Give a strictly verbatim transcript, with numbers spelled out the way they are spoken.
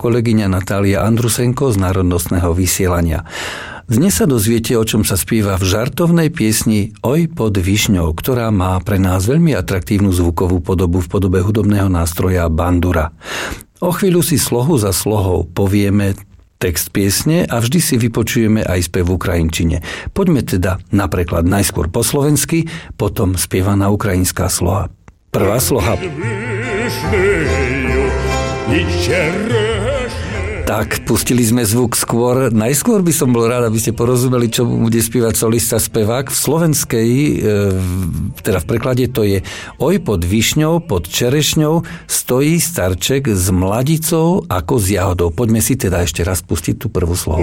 kolegyňa Natália Andrusenko z Národnostného vysielania. Dnes sa dozviete, o čom sa spieva v žartovnej piesni Oj pod višňou, ktorá má pre nás veľmi atraktívnu zvukovú podobu v podobe hudobného nástroja bandura. O chvíľu si slohu za slohou povieme text piesne a vždy si vypočujeme aj spev v ukrajinčine. Poďme teda na preklad najskôr po slovensky, potom spievaná ukrajinská sloha. Prvá sloha. Tak, pustili sme zvuk skôr. Najskôr by som bol rád, aby ste porozumeli, čo bude spievať solista spevák. V slovenskej, teda v preklade to je Oj pod višňou, pod čerešňou stojí starček s mladicou ako s jahodou. Poďme si teda ešte raz pustiť tú prvú slohu.